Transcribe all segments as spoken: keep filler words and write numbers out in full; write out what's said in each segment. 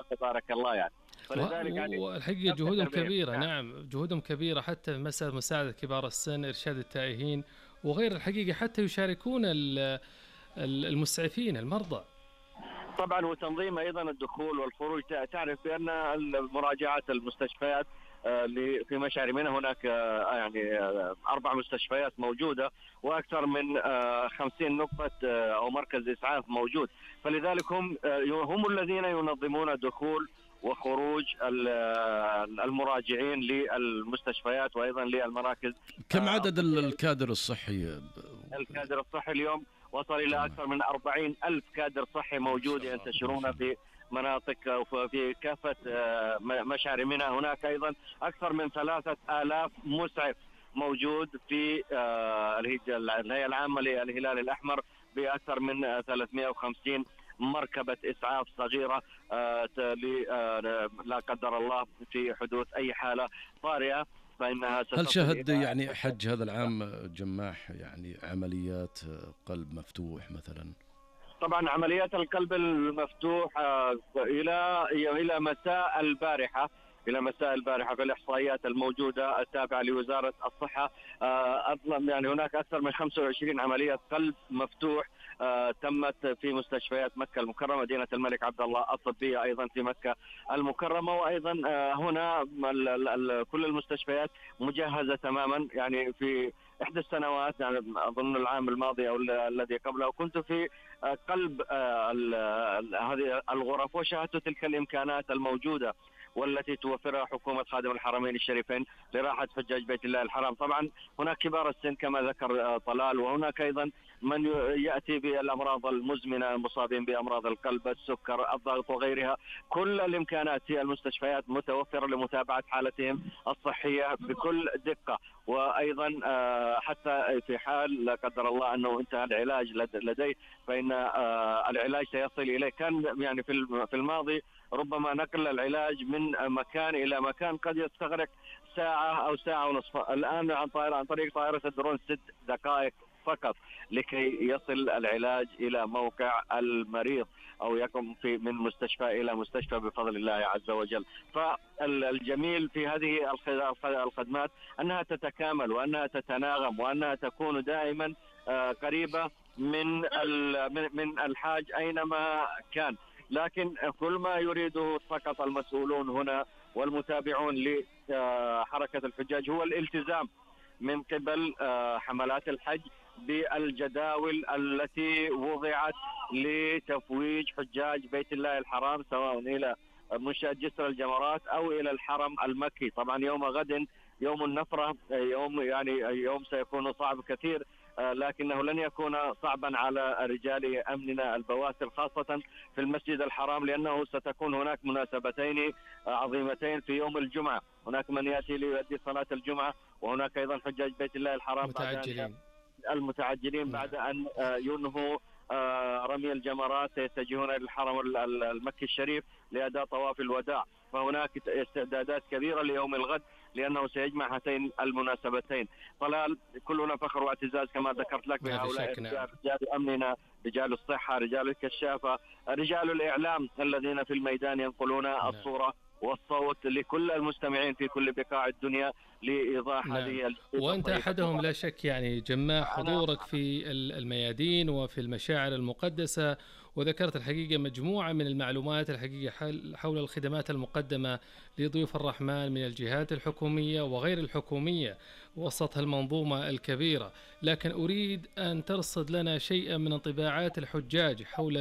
تبارك الله يعني. فلذلك يعني والحقيقة جهودهم كبيرة. نعم جهودهم كبيرة، حتى مسألة مساعدة كبار السن، إرشاد التائهين وغير، الحقيقة حتى يشاركون المسعفين المرضى. طبعا وتنظيم أيضا الدخول والخروج. تعرف بأن مراجعات المستشفيات اللي في مشاعر منها هناك يعني أربع مستشفيات موجودة وأكثر من خمسين نقطة أو مركز إسعاف موجود، فلذلك هم هم الذين ينظمون دخول وخروج المراجعين للمستشفيات وأيضا للمراكز. كم عدد الكادر الصحي؟ الكادر الصحي اليوم وصل إلى أكثر من أربعين ألف كادر صحي موجود ينتشرون في مناطق وفي كافة مشاعر منها. هناك أيضا أكثر من ثلاثة آلاف مسعف موجود في الهيئة العامة للهلال الأحمر بأكثر من ثلاثمائة وخمسين مركبة إسعاف صغيرة لا قدر الله في حدوث أي حالة طارئة فإنها. هل شهد يعني حج هذا العام جماح يعني عمليات قلب مفتوح مثلا؟ طبعا عمليات القلب المفتوح إلى إلى مساء البارحة إلى مساء البارحة في الإحصائيات الموجودة التابعة لوزارة الصحة أظلم يعني هناك أكثر من خمسة وعشرين عملية قلب مفتوح تمت في مستشفيات مكة المكرمة، مدينة الملك عبد الله الطبية أيضا في مكة المكرمة، وأيضا هنا كل المستشفيات مجهزة تماما. يعني في إحدى السنوات يعني أظن العام الماضي أو الذي قبله كنت في قلب هذه الغرف وشاهدت تلك الإمكانات الموجودة والتي توفرها حكومة خادم الحرمين الشريفين لراحة حجاج بيت الله الحرام. طبعا هناك كبار السن كما ذكر طلال، وهناك أيضا من يأتي بالأمراض المزمنة المصابين بأمراض القلب، السكر، الضغط وغيرها. كل الإمكانات في المستشفيات متوفرة لمتابعة حالتهم الصحية بكل دقة. وأيضا حتى في حال لا قدر الله أنه انتهى العلاج لديه فإن العلاج سيصل إليه. كان يعني في الماضي ربما نقل العلاج من مكان إلى مكان قد يستغرق ساعة أو ساعة ونصف، الآن عن طائرة عن طريق طائرة الدرون ست دقائق فقط لكي يصل العلاج إلى موقع المريض أو يقوم في من مستشفى إلى مستشفى بفضل الله عز وجل. فالجميل في هذه الخدمات أنها تتكامل وأنها تتناغم وأنها تكون دائما قريبة من من الحاج أينما كان. لكن كل ما يريده فقط المسؤولون هنا والمتابعون لحركة الحجاج هو الالتزام من قبل حملات الحج بالجداول التي وضعت لتفويج حجاج بيت الله الحرام سواء إلى منشأة جسر الجمرات أو إلى الحرم المكي. طبعا يوم غد يوم النفرة، يوم يعني يوم سيكون صعب كثير، لكنه لن يكون صعبا على رجال أمننا البواسل خاصة في المسجد الحرام، لأنه ستكون هناك مناسبتين عظيمتين في يوم الجمعة. هناك من يأتي ليؤدي صلاة الجمعة، وهناك أيضا حجاج بيت الله الحرام متعجلين. المتعجلين بعد أن ينهوا رمي الجمرات سيتجهون إلى الحرم المكي الشريف لأداء طواف الوداع. فهناك استعدادات كبيرة ليوم الغد لأنه سيجمع هاتين المناسبتين. طلال كلنا فخر واعتزاز كما ذكرت لك بهؤلاء رجال أمننا، رجال الصحة، رجال الكشافة، رجال الإعلام الذين في الميدان ينقلون الصورة والصوت لكل المستمعين في كل بقاع الدنيا لإيضاح نعم. هذه. وأنت أحدهم لا شك يعني جماح، حضورك في الميادين وفي المشاعر المقدسة، وذكرت الحقيقة مجموعة من المعلومات الحقيقة حول الخدمات المقدمة لضيوف الرحمن من الجهات الحكومية وغير الحكومية وسط المنظومة الكبيرة. لكن أريد أن ترصد لنا شيئا من انطباعات الحجاج حول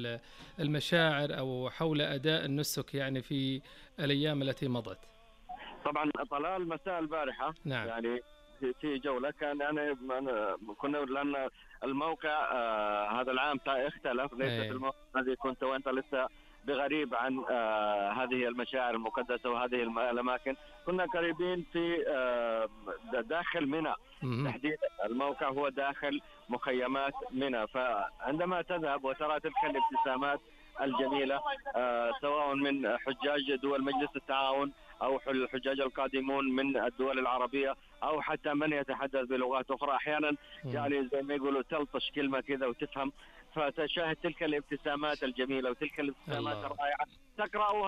المشاعر أو حول أداء النسك يعني في الأيام التي مضت. طبعا طلال مساء البارحة نعم. يعني في جولة كان أنا كنا لأن الموقع آه هذا العام اختلف، ليس في الموقع الذي كنت وأنت لسه بغريب عن آه هذه المشاعر المقدسة وهذه الأماكن. كنا قريبين في آه داخل منى تحديدا، الموقع هو داخل مخيمات منى. فعندما تذهب وترى تلك الابتسامات الجميلة آه سواء من حجاج دول مجلس التعاون أو الحجاج القادمون من الدول العربية أو حتى من يتحدث بلغات أخرى، أحيانا يعني زي ما يقولوا تلطش كلمة كذا وتفهم، فتشاهد تلك الابتسامات الجميلة وتلك الابتسامات الرائعة تقرأها